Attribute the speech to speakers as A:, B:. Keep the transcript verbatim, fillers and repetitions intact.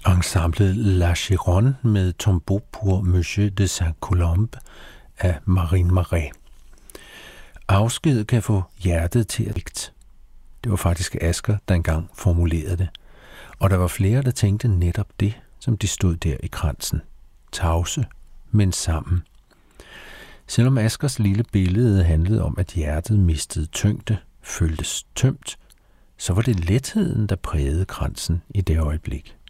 A: Ensemblet La Chironne med Tombeau pour Monsieur de Saint-Colombe af Marine Marais. Afsked kan få hjertet til at digte. Det var faktisk Asger, der engang formulerede det. Og der var flere, der tænkte netop det, som de stod der i kransen. Tavse, men sammen. Selvom Asgers lille billede handlede om, at hjertet mistede tyngde, føltes tømt, så var det letheden, der prægede kransen i det øjeblik.